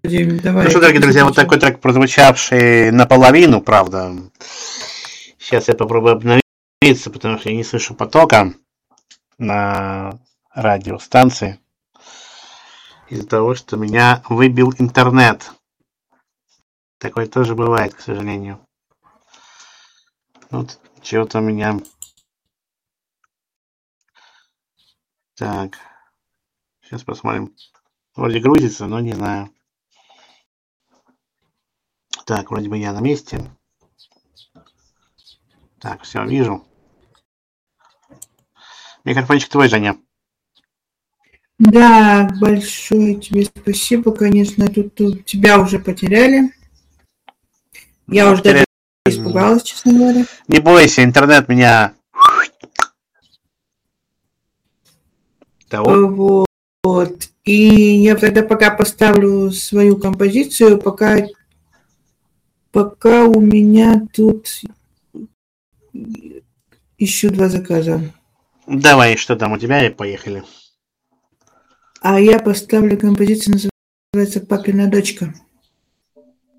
Давай. Ну что, дорогие друзья, вот такой трек, прозвучавший наполовину, правда. Сейчас я попробую обновиться, потому что я не слышу потока на радиостанции. Из-за того, что меня выбил интернет. Такое тоже бывает, к сожалению. Вот чего-то у меня... Так. Сейчас посмотрим. Вроде грузится, но не знаю. Так, вроде бы я на месте. Так, все, вижу. Микрофончик твой, Женя. Да, большое тебе спасибо, конечно. Тут тебя уже потеряли. Я уже даже испугалась, честно говоря. Не бойся, интернет меня... Того. Вот. И я тогда пока поставлю свою композицию, пока у меня тут еще 2 заказа. Давай, что там у тебя, и поехали. А я поставлю композицию, называется «Папина дочка».